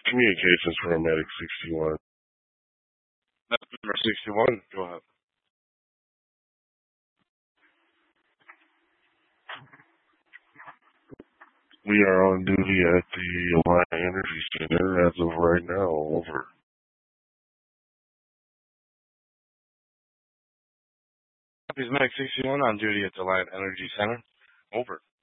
Communications paramedic 61. Number 61, go ahead. We are on duty at the Alliant Energy Center as of right now. Over. Copies Medic 61 on duty at the Alliant Energy Center. Over.